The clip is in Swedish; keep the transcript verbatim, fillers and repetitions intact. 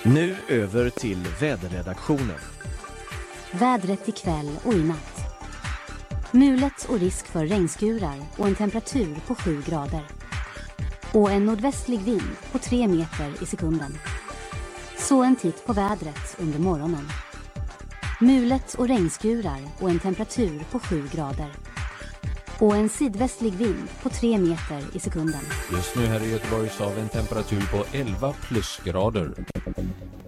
Nu över till väderredaktionen. Vädret ikväll och i natt. Mulet och risk för regnskurar och en temperatur på sju grader. Och en nordvästlig vind på tre meter i sekunden. Så en titt på vädret under morgonen. Mulet och regnskurar och en temperatur på sju grader. Och en sydvästlig vind på tre meter i sekunden. Just nu här i Göteborg så har vi en temperatur på elva plusgrader.